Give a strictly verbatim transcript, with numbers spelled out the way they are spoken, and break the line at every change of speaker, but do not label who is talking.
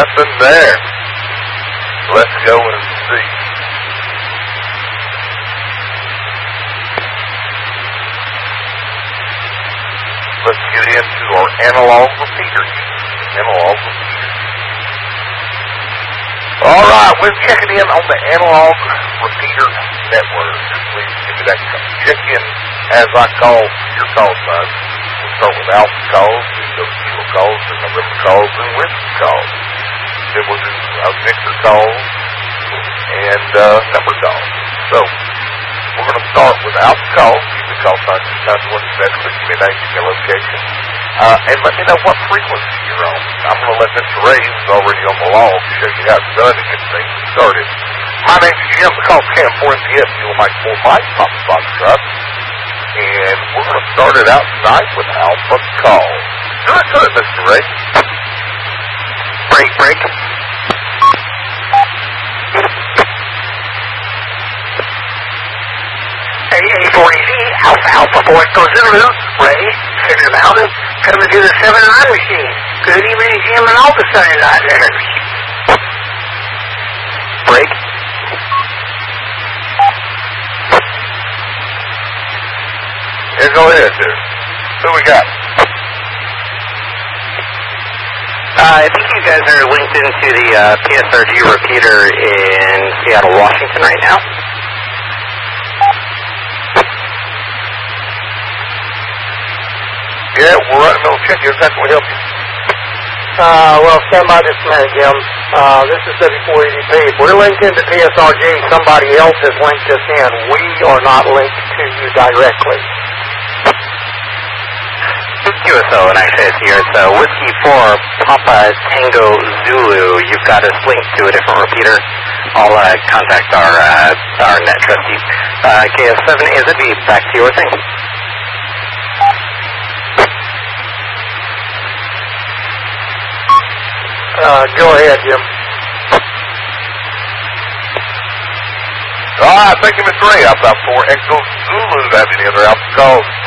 nothing there. Let's go and see. Let's get into our analog repeater. Analog repeater. All right, we're checking in on the analog repeater network. Please give me that. Check in as I call your call signs. We'll start with alpha calls, then go to kilo calls, then November calls, and whiskey calls. Then we'll do uh, Victor calls and uh, number calls. So we're going to start with alpha calls. Give me call signs each time you want to best. Give me a name, give me a location. Uh, and let me know what frequency you're on. I'm going to let Mister Ray, who's already on the log, show you how it's done and get things started. My name's Jim. The call's Cam four M P S, Fuel Mike four Mike, Papa Fox Truck. And we're going to start it out tonight with Alpha Call. Do it to it, Mister Ray. Break, break.
A forty Z, Alpha Alpha four Echo Zulu, Ray, Center Mountain, coming to the seven nine machine. Good evening, Jim, and all the seventy-nine letters.
Break. Yeah, go ahead, dude. Who we got?
Uh, I think you guys are linked into the uh, P S R G repeater in Seattle, Washington right now.
Yeah, we're right in the middle of check here. How can we help you?
Uh, well, stand by just a minute, Jim. Uh, this is W four eighty P. If we're linked into P S R G, somebody else has linked us in. We are not linked to you directly.
Q S O, and actually it's here. It's uh, Whiskey four Papa Tango Zulu. You've got us linked to a different repeater. I'll uh, contact our uh, our net trustees. Uh, K F seven A Z B, back to your thing.
Uh, go ahead, Jim.
All right, thank you, Mister Ray. Alpha four Echo Zulu. Do you have any other alpha calls?